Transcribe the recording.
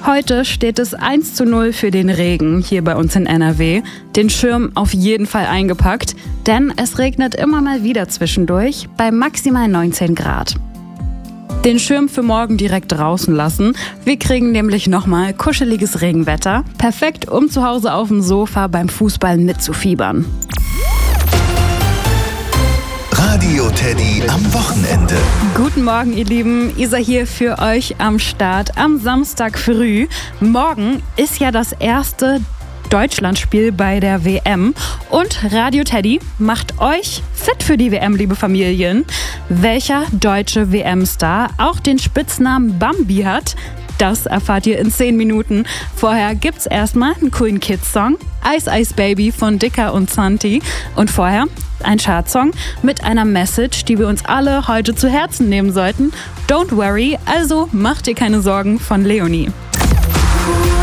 Heute steht es 1:0 für den Regen hier bei uns in NRW. Den Schirm auf jeden Fall eingepackt, denn es regnet immer mal wieder zwischendurch bei maximal 19 Grad. Den Schirm für morgen direkt draußen lassen. Wir kriegen nämlich nochmal kuscheliges Regenwetter. Perfekt, um zu Hause auf dem Sofa beim Fußball mitzufiebern. Radio Teddy am Wochenende. Guten Morgen, ihr Lieben. Isa hier für euch am Start am Samstag früh. Morgen ist ja das erste Deutschlandspiel bei der WM und Radio Teddy macht euch fit für die WM, liebe Familien. Welcher deutsche WM-Star auch den Spitznamen Bambi hat, das erfahrt ihr in 10 Minuten. Vorher gibt's erstmal einen coolen Kids-Song, Ice Ice Baby von Dicker und Santi. Und vorher ein Chartsong mit einer Message, die wir uns alle heute zu Herzen nehmen sollten. Don't worry, also macht dir keine Sorgen von Leonie.